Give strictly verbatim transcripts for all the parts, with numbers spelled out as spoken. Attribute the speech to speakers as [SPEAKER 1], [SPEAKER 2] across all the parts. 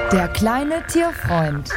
[SPEAKER 1] Der kleine Tierfreund.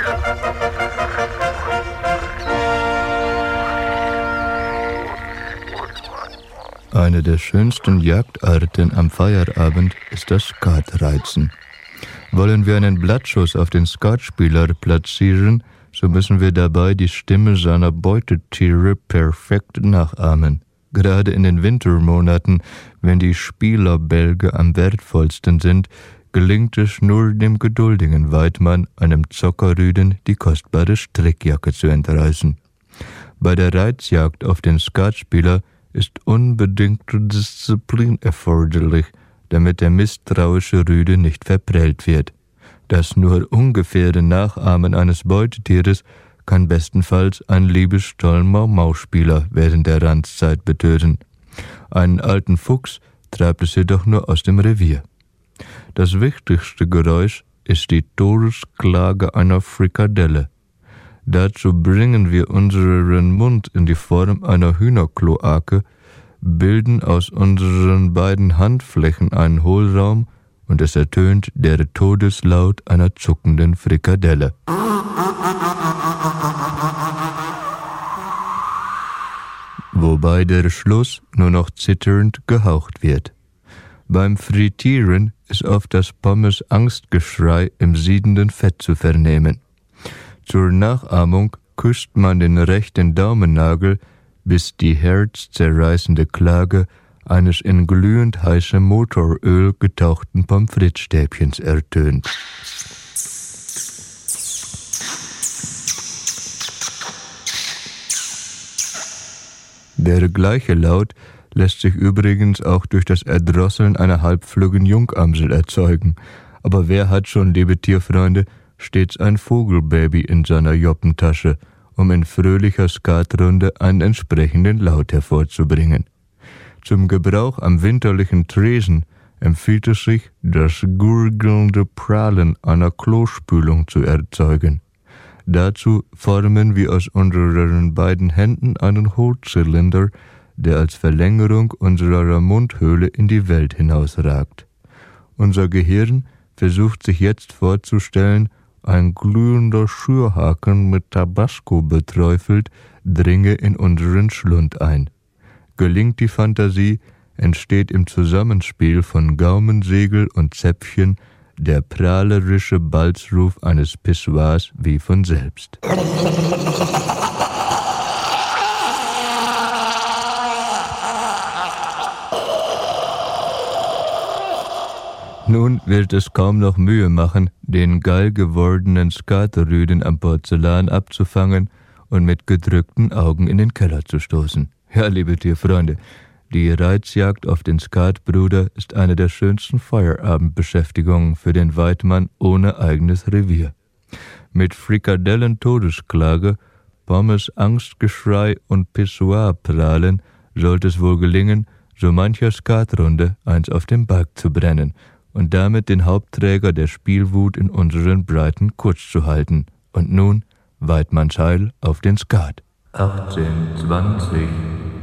[SPEAKER 2] Eine der schönsten Jagdarten am Feierabend ist das Skatreizen. Wollen wir einen Blattschuss auf den Skatspieler platzieren, so müssen wir dabei die Stimme seiner Beutetiere perfekt nachahmen. Gerade in den Wintermonaten, wenn die Spielerbälge am wertvollsten sind, gelingt es nur dem geduldigen Weidmann, einem Zockerrüden die kostbare Strickjacke zu entreißen. Bei der Reizjagd auf den Skatspieler ist unbedingte Disziplin erforderlich, damit der misstrauische Rüde nicht verprellt wird. Das nur ungefähre Nachahmen eines Beutetieres kann bestenfalls ein liebestollen Mau-Mau-Spieler während der Ranzzeit betören. Einen alten Fuchs treibt es jedoch nur aus dem Revier. Das wichtigste Geräusch ist die Todesklage einer Frikadelle. Dazu bringen wir unseren Mund in die Form einer Hühnerkloake, bilden aus unseren beiden Handflächen einen Hohlraum und es ertönt der Todeslaut einer zuckenden Frikadelle. Wobei der Schluss nur noch zitternd gehaucht wird. Beim Frittieren ist oft das Pommes-Angstgeschrei im siedenden Fett zu vernehmen. Zur Nachahmung küsst man den rechten Daumennagel, bis die herzzerreißende Klage eines in glühend heißem Motoröl getauchten Pommes frites-Stäbchens ertönt. Der gleiche Laut lässt sich übrigens auch durch das Erdrosseln einer halbflüggen Jungamsel erzeugen. Aber wer hat schon, liebe Tierfreunde, stets ein Vogelbaby in seiner Joppentasche, um in fröhlicher Skatrunde einen entsprechenden Laut hervorzubringen? Zum Gebrauch am winterlichen Tresen empfiehlt es sich, das gurgelnde Prahlen einer Klospülung zu erzeugen. Dazu formen wir aus unseren beiden Händen einen Hohlzylinder, der als Verlängerung unserer Mundhöhle in die Welt hinausragt. Unser Gehirn versucht sich jetzt vorzustellen, ein glühender Schürhaken mit Tabasco beträufelt, dringe in unseren Schlund ein. Gelingt die Fantasie, entsteht im Zusammenspiel von Gaumensegel und Zäpfchen der prahlerische Balzruf eines Pissoirs wie von selbst. Nun wird es kaum noch Mühe machen, den geil gewordenen Skaterrüden am Porzellan abzufangen und mit gedrückten Augen in den Keller zu stoßen. Ja, liebe Tierfreunde, die Reizjagd auf den Skatbruder ist eine der schönsten Feierabendbeschäftigungen für den Weidmann ohne eigenes Revier. Mit Frikadellen-Todesklage, Pommes-Angstgeschrei und Pissoir-Prahlen sollte es wohl gelingen, so mancher Skatrunde eins auf dem Balg zu brennen und damit den Hauptträger der Spielwut in unseren Breiten kurz zu halten. Und nun Weidmanns Heil auf den Skat. achtzehn, zwanzig